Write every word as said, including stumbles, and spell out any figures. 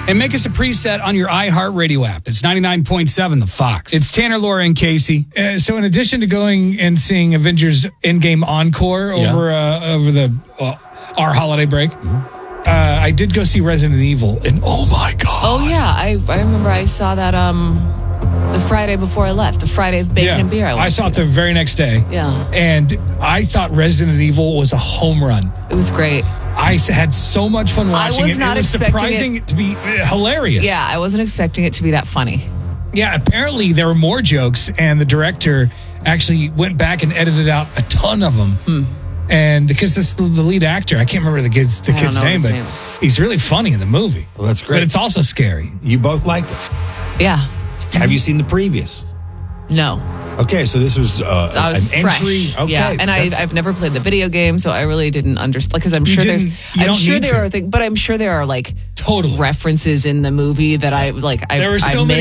And make us a preset on your iHeartRadio app. It's ninety-nine point seven The Fox. It's Tanner, Laura, and Casey. Uh, so in addition to going and seeing Avengers Endgame Encore Yeah. over uh, over the uh, our holiday break, mm-hmm. uh, I did go see Resident Evil. And oh my God. Oh, yeah. I, I remember I saw that um, the Friday before I left. The Friday of Bacon Yeah. and Beer. I, went I saw to it the very next day. Yeah. And I thought Resident Evil was a home run. It was great. I had so much fun watching I was it. not it was expecting surprising it- to be uh, hilarious. Yeah, I wasn't expecting it to be that funny. Yeah, apparently there were more jokes, and the director actually went back and edited out a ton of them. Hmm. And because this the lead actor, I can't remember the kid's the I don't kid's know name, his but name. he's really funny in the movie. Well, that's great. But it's also scary. You both liked it. Yeah. Have you seen the previous? No. Okay, so this was uh, I was an fresh. entry. Okay, yeah, and I, that's- I've never played the video game, so I really didn't understand. Because I'm You sure there's, didn't- you I'm don't sure need there to. are things, but I'm sure there are like Totally. references in the movie that I like. I, There were so I many